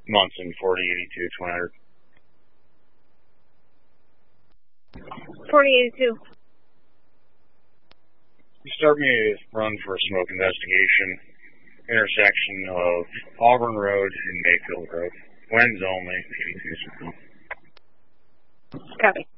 Munson 4082 200. 4082. Start me a run for a smoke investigation. Intersection of Auburn Road and Mayfield Road. Winds only, 82. Copy.